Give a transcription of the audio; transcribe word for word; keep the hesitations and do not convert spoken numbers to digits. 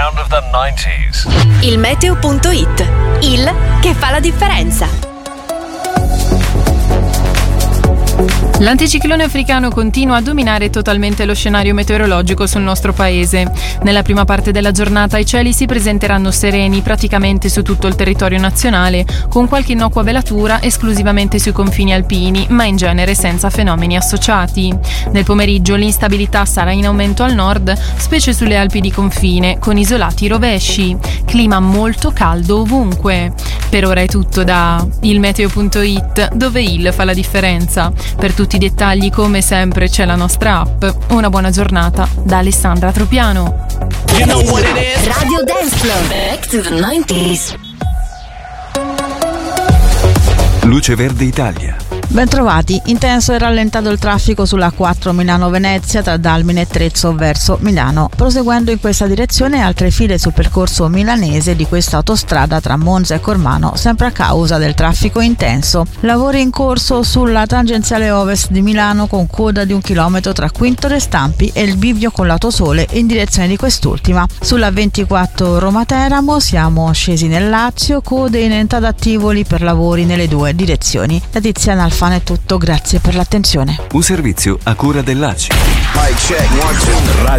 sound of the nineties. Il meteo.it, il che fa la differenza. L'anticiclone africano continua a dominare totalmente lo scenario meteorologico sul nostro paese. Nella prima parte della giornata i cieli si presenteranno sereni praticamente su tutto il territorio nazionale, con qualche innocua velatura esclusivamente sui confini alpini, ma in genere senza fenomeni associati. Nel pomeriggio l'instabilità sarà in aumento al nord, specie sulle Alpi di confine, con isolati rovesci. Clima molto caldo ovunque. Per ora è tutto da il meteo.it, dove il fa la differenza. Per tutti i dettagli, come sempre, c'è la nostra app. Una buona giornata da Alessandra Tropiano. You know what it is? Radio Dance Club. Back to the nineties. Luce Verde Italia. Bentrovati, intenso e rallentato il traffico sulla quattro Milano-Venezia tra Dalmine e Trezzo verso Milano. Proseguendo in questa direzione altre file sul percorso milanese di questa autostrada tra Monza e Cormano, sempre a causa del traffico intenso. Lavori in corso sulla tangenziale ovest di Milano con coda di un chilometro tra Quinto de Stampi e il bivio con l'Autosole in direzione di quest'ultima. Sulla ventiquattro Roma-Teramo siamo scesi nel Lazio, code in entrata a Tivoli per lavori nelle due direzioni. Da Tiziana Alfano è tutto, grazie per l'attenzione. Un servizio a cura dell'A C I.